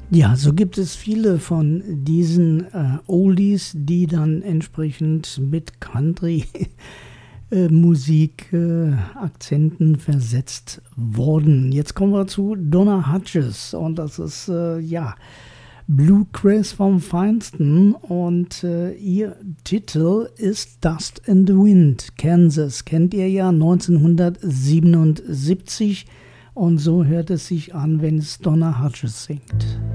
Ja, so gibt es viele von diesen Oldies, die dann entsprechend mit Country-Musik Akzenten versetzt wurden. Jetzt kommen wir zu Donna Hutchins und das ist Bluegrass vom Feinsten und ihr Titel ist Dust in the Wind. Kansas kennt ihr ja, 1977 und so hört es sich an, wenn es Donna Hutchins singt.